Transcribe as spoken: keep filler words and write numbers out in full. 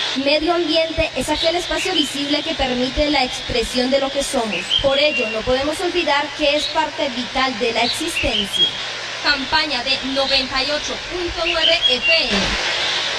Medio ambiente es aquel espacio visible que permite la expresión de lo que somos. Por ello, no podemos olvidar que es parte vital de la existencia. Campaña de noventa y ocho punto nueve F M.